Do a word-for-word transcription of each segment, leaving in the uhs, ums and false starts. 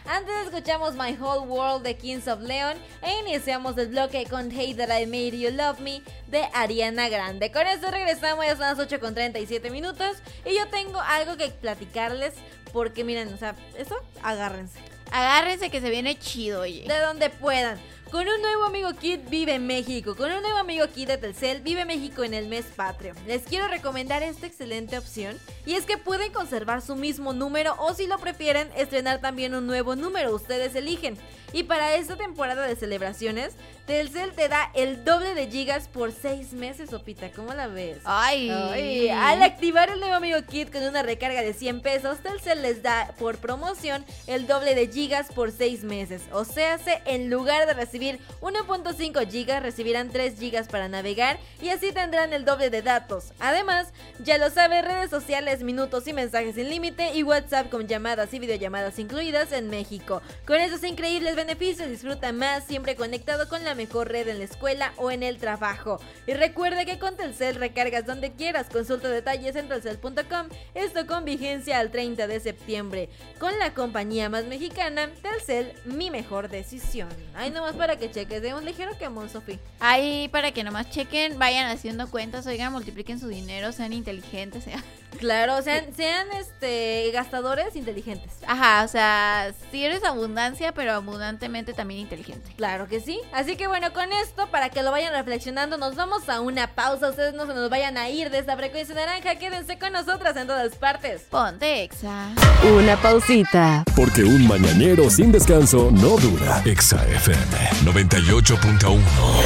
Antes escuchamos My Whole World de Kings of Leon e iniciamos el bloque con Hate That I Made You Love Me de Ariana Grande. Con esto regresamos, ya son las ocho con treinta y siete minutos y yo tengo algo que platicarles porque miren, o sea, eso, agárrense. Agárrense que se viene chido, oye. De donde puedan. Con un nuevo amigo Kit vive en México. Con un nuevo amigo Kit de Telcel vive México en el mes patrio. Les quiero recomendar esta excelente opción. Y es que pueden conservar su mismo número o si lo prefieren, estrenar también un nuevo número. Ustedes eligen. Y para esta temporada de celebraciones, Telcel te da el doble de gigas por seis meses, Sopita. ¿Cómo la ves? Ay. Ay. Al activar el nuevo amigo Kit con una recarga de cien pesos, Telcel les da por promoción el doble de gigas por seis meses. O sea, en lugar de recibir uno punto cinco gigas, recibirán tres gigas para navegar y así tendrán el doble de datos. Además, ya lo sabes, redes sociales, minutos y mensajes sin límite y WhatsApp con llamadas y videollamadas incluidas en México. Con esos increíbles beneficios, disfruta más siempre conectado con la mejor red en la escuela o en el trabajo. Y recuerda que con Telcel recargas donde quieras. Consulta detalles en telcel punto com. Esto con vigencia al treinta de septiembre. Con la compañía más mexicana, Telcel, mi mejor decisión. Ahí nomás para que cheques, de un ligero quemón, Sofi. Ahí para que nomás chequen, vayan haciendo cuentas, oigan, multipliquen su dinero, sean inteligentes, sean... Claro, sean, sean este gastadores inteligentes. Ajá, o sea, si eres abundancia, pero abundantemente también inteligente. Claro que sí. Así que bueno, con esto, para que lo vayan reflexionando, nos vamos a una pausa. Ustedes no se nos vayan a ir de esta frecuencia naranja. Quédense con nosotras en todas partes. Ponte Exa. Una pausita. Porque un mañanero sin descanso no dura. Exa F M noventa y ocho punto uno.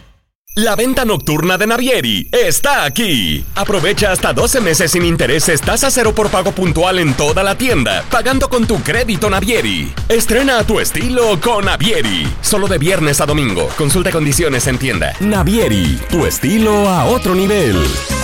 La venta nocturna de Navieri está aquí. Aprovecha hasta doce meses sin intereses, tasa cero por pago puntual en toda la tienda, pagando con tu crédito Navieri. Estrena a tu estilo con Navieri. Solo de viernes a domingo. Consulta condiciones en tienda. Navieri, tu estilo a otro nivel.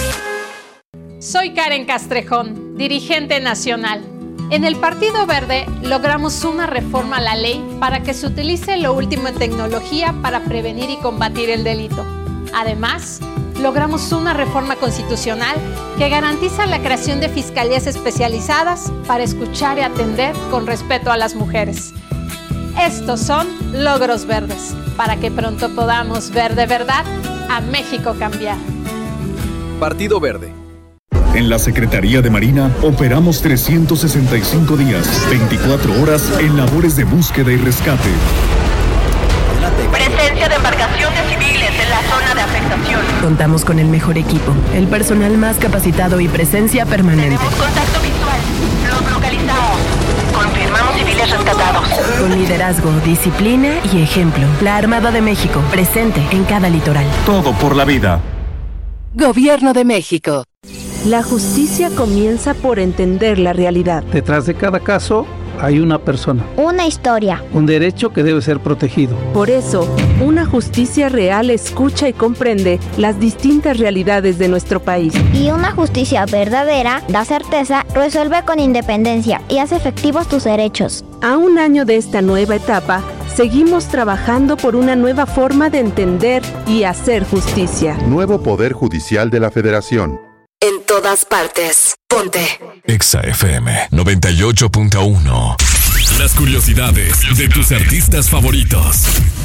Soy Karen Castrejón, dirigente nacional. En el Partido Verde logramos una reforma a la ley para que se utilice lo último en tecnología para prevenir y combatir el delito. Además, logramos una reforma constitucional que garantiza la creación de fiscalías especializadas para escuchar y atender con respeto a las mujeres. Estos son logros verdes, para que pronto podamos ver de verdad a México cambiar. Partido Verde. En la Secretaría de Marina operamos trescientos sesenta y cinco días, veinticuatro horas en labores de búsqueda y rescate. Presencia de embarcaciones civiles en la zona de afectación. Contamos con el mejor equipo, el personal más capacitado y presencia permanente. Tenemos contacto visual. Los localizamos. Confirmamos civiles rescatados. Con liderazgo, disciplina y ejemplo. La Armada de México, presente en cada litoral. Todo por la vida. Gobierno de México. La justicia comienza por entender la realidad. Detrás de cada caso hay una persona. Una historia. Un derecho que debe ser protegido. Por eso, una justicia real escucha y comprende las distintas realidades de nuestro país. Y una justicia verdadera da certeza, resuelve con independencia y hace efectivos tus derechos. A un año de esta nueva etapa, seguimos trabajando por una nueva forma de entender y hacer justicia. Nuevo Poder Judicial de la Federación. En todas partes. Ponte Exa F M noventa y ocho punto uno. Las curiosidades de tus artistas favoritos.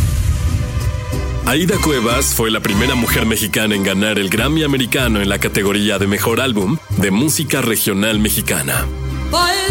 Aida Cuevas fue la primera mujer mexicana en ganar el Grammy americano en la categoría de Mejor Álbum de Música Regional Mexicana.